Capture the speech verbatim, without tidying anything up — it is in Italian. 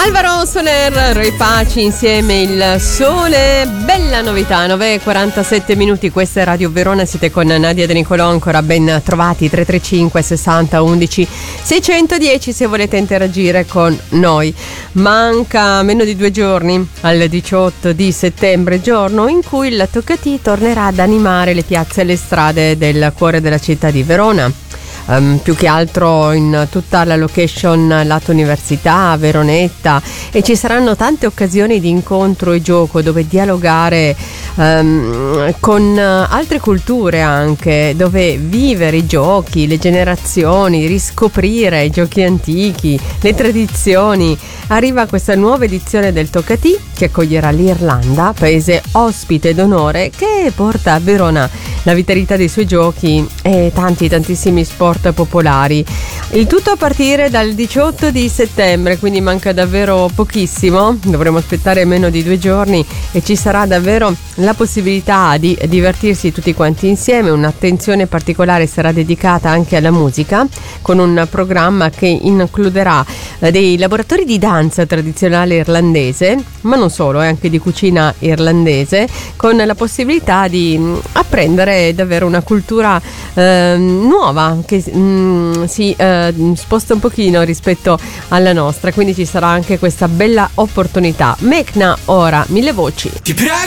Alvaro Soler, Roy Paci insieme Il Sole, bella novità, nove e quarantasette minuti, questa è Radio Verona, siete con Nadia De Nicolò, ancora ben trovati, tre tre cinque sessanta undici seicentodieci se volete interagire con noi. Manca meno di due giorni al diciotto di settembre, giorno in cui il Toccatì tornerà ad animare le piazze e le strade del cuore della città di Verona. Um, più che altro in tutta la location lato università, Veronetta, e ci saranno tante occasioni di incontro e gioco dove dialogare um, con altre culture, anche dove vivere i giochi, le generazioni, riscoprire i giochi antichi, le tradizioni. Arriva questa nuova edizione del Toccatì che accoglierà l'Irlanda, paese ospite d'onore, che porta a Verona la vitalità dei suoi giochi e tanti tantissimi sport popolari. Il tutto a partire dal diciotto di settembre, quindi manca davvero pochissimo, dovremo aspettare meno di due giorni e ci sarà davvero la possibilità di divertirsi tutti quanti insieme. Un'attenzione particolare sarà dedicata anche alla musica, con un programma che includerà dei laboratori di danza tradizionale irlandese, ma non solo, anche di cucina irlandese, con la possibilità di apprendere davvero una cultura eh, nuova che mh, si eh, sposta un pochino rispetto alla nostra, quindi ci sarà anche questa bella opportunità. Mecna ora, Mille Voci. Ti prego